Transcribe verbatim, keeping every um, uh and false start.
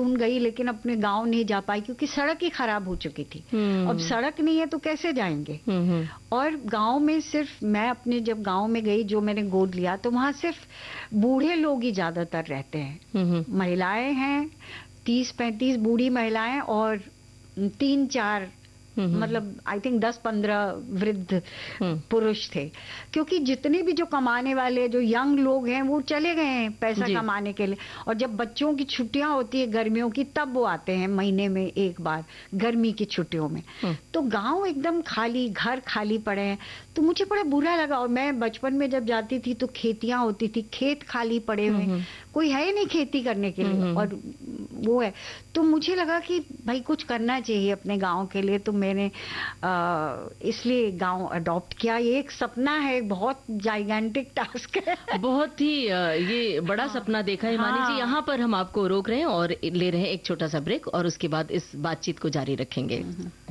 देहरादून गई लेकिन अपने गांव नहीं जा पाई क्योंकि सड़क ही खराब हो चुकी थी। अब सड़क नहीं है तो कैसे जाएंगे। और गांव में सिर्फ मैं अपने जब गांव में गई, जो मैंने गोद लिया, तो वहां सिर्फ बूढ़े लोग ही ज्यादातर रहते हैं। महिलाएं हैं, तीस पैंतीस बूढ़ी महिलाएं और तीन चार मतलब आई थिंक दस पंद्रह वृद्ध पुरुष थे, क्योंकि जितने भी जो कमाने वाले जो यंग लोग हैं वो चले गए हैं पैसा कमाने के लिए। और जब बच्चों की छुट्टियां होती है गर्मियों की, तब वो आते हैं महीने में एक बार गर्मी की छुट्टियों में। तो गांव एकदम खाली, घर खाली पड़े हैं। तो मुझे बड़ा बुरा लगा। और मैं बचपन में जब जाती थी तो खेतियां होती थी, खेत खाली पड़े हुए, कोई है नहीं खेती करने के लिए, और वो है। तो मुझे लगा कि भाई कुछ करना चाहिए अपने गांव के लिए। तो मैंने इसलिए गांव अडॉप्ट किया। ये एक सपना है, बहुत जाइगेंटिक टास्क है, बहुत ही ये बड़ा हाँ, सपना देखा है हिमानी जी। यहाँ पर हम आपको रोक रहे हैं और ले रहे हैं एक छोटा सा ब्रेक, और उसके बाद इस बातचीत को जारी रखेंगे।